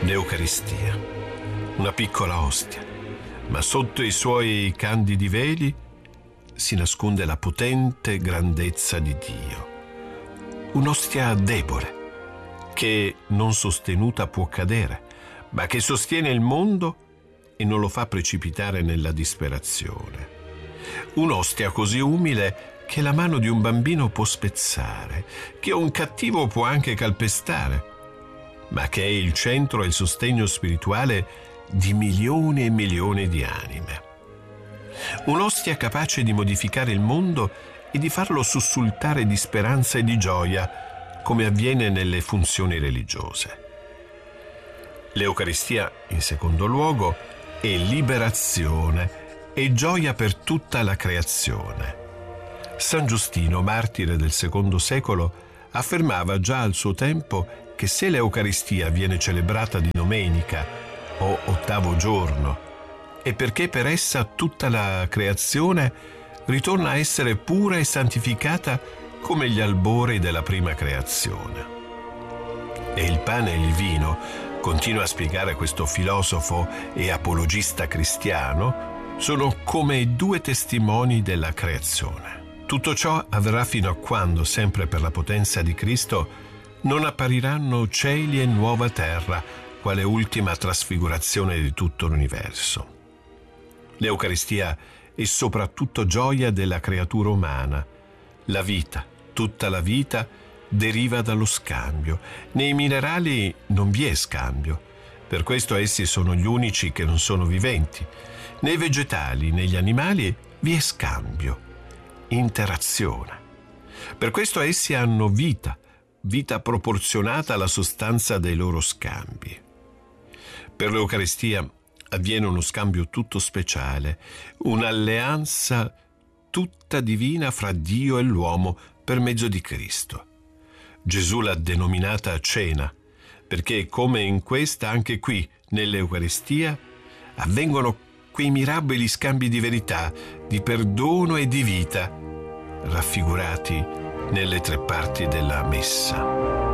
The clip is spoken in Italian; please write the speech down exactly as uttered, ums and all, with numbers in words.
L'Eucaristia, una piccola ostia, ma sotto i suoi candidi veli si nasconde la potente grandezza di Dio. Un'ostia debole, che non sostenuta può cadere, ma che sostiene il mondo e non lo fa precipitare nella disperazione. Un'ostia così umile che la mano di un bambino può spezzare, che un cattivo può anche calpestare, ma che è il centro e il sostegno spirituale di milioni e milioni di anime. Un'ostia capace di modificare il mondo e di farlo sussultare di speranza e di gioia, come avviene nelle funzioni religiose. L'Eucaristia, in secondo luogo, è liberazione e gioia per tutta la creazione. San Giustino, martire del secondo secolo, affermava già al suo tempo che se l'Eucaristia viene celebrata di domenica o ottavo giorno, è perché per essa tutta la creazione ritorna a essere pura e santificata come gli albori della prima creazione. E il pane e il vino, continua a spiegare questo filosofo e apologista cristiano, sono come due testimoni della creazione. Tutto ciò avverrà fino a quando, sempre per la potenza di Cristo, non appariranno cieli e nuova terra, quale ultima trasfigurazione di tutto l'universo. L'Eucaristia è soprattutto gioia della creatura umana. La vita, tutta la vita, deriva dallo scambio. Nei minerali non vi è scambio, per questo essi sono gli unici che non sono viventi. Nei vegetali, negli animali, vi è scambio, interazione. Per questo essi hanno vita, vita proporzionata alla sostanza dei loro scambi. Per l'Eucaristia avviene uno scambio tutto speciale, un'alleanza tutta divina fra Dio e l'uomo per mezzo di Cristo. Gesù l'ha denominata cena, perché come in questa, anche qui, nell'Eucaristia, avvengono quei mirabili scambi di verità, di perdono e di vita, raffigurati nelle tre parti della Messa.